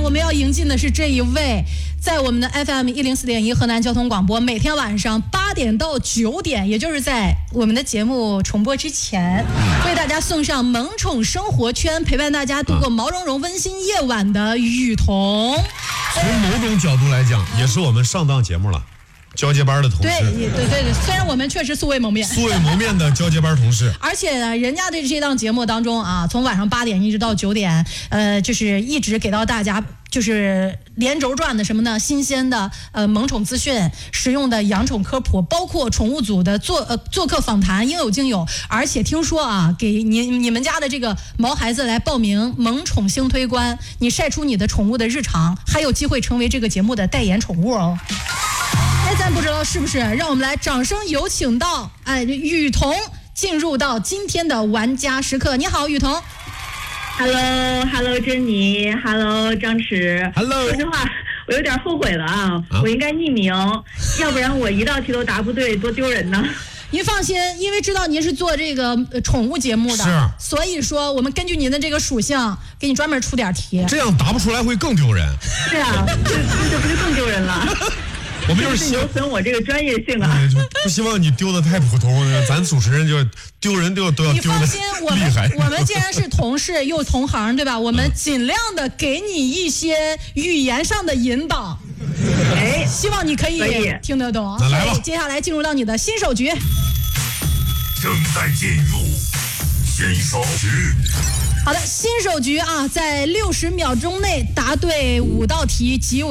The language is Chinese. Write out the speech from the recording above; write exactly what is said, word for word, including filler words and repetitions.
我们要迎进的是这一位，在我们的 F M 一零四点一河南交通广播，每天晚上八点到九点，也就是在我们的节目重播之前，为大家送上萌宠生活圈，陪伴大家度过毛茸茸温馨夜晚的雨桐。 从某种角度来讲，也是我们上档节目了。交接班的同事， 对对对对，虽然我们确实素未谋面， 素未谋面的交接班同事， 而且呢，人家的这档节目当中啊，从晚上八点一直到九点，呃，就是一直给到大家就是连轴转的什么呢？新鲜的呃萌宠资讯，实用的养宠科普，包括宠物组的做呃做客访谈，应有尽有。而且听说啊，给你你们家的这个毛孩子来报名萌宠星推官，你晒出你的宠物的日常，还有机会成为这个节目的代言宠物哦。哎，咱不知道是不是？让我们来掌声有请到哎雨桐进入到今天的玩家时刻。你好，雨桐。 Hello，Hello， 珍妮 ，Hello， 张弛。 Hello。 说实话，我有点后悔了啊，啊我应该匿名，要不然我一道题都答不对，多丢人呢。 您放心，因为知道您是做这个宠物节目的， 是， 所以说我们根据您的这个属性，给你专门出点题。 这样答不出来会更丢人。 是啊，这这不是更丢人了？ 我们就是有损我这个专业性啊！ 就不希望你丢的太普通，咱主持人就丢人都要都要丢的厉害。 你放心，我们我们既然是同事又同行，对吧？我们尽量的给你一些语言上的引导。 哎， 希望你可以听得懂。 那来吧， 接下来进入到你的新手局。 正在进入新手局。 好的，新手局啊，在六十秒钟内答对五道题即为